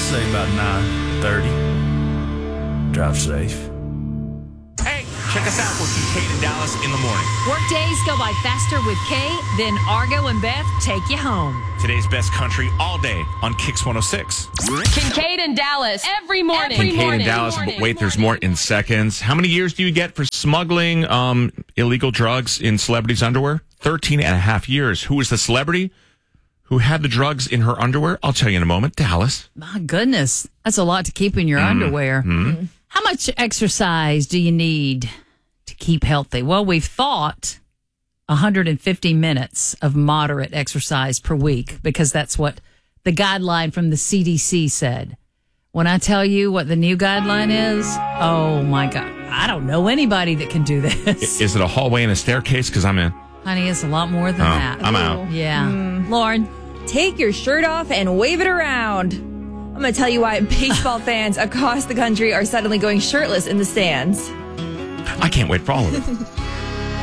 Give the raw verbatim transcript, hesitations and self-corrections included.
say about nine thirty. Drive safe. Hey, check us out with Kincaid and Dallas in the morning. Work days go by faster with Kay, then Argo and Beth take you home. Today's best country all day on Kix one oh six. Kincaid and Dallas every morning. Kincaid every morning. and Dallas. Morning. But wait, there's more in seconds. How many years do you get for smuggling um, illegal drugs in celebrities' underwear? thirteen and a half years. Who was the celebrity who had the drugs in her underwear? I'll tell you in a moment. Dallas. My goodness, that's a lot to keep in your Mm-hmm. underwear. Mm-hmm. How much exercise do you need to keep healthy? Well, we've thought one hundred fifty minutes of moderate exercise per week because that's what the guideline from the C D C said. When I tell you what the new guideline is, oh my God, I don't know anybody that can do this. Is it a hallway and a staircase? Because I'm in. Honey, it's a lot more than Oh, that. I'm out. Yeah. Mm. Lauren? Take your shirt off and wave it around. I'm going to tell you why baseball fans across the country are suddenly going shirtless in the stands. I can't wait for all of it.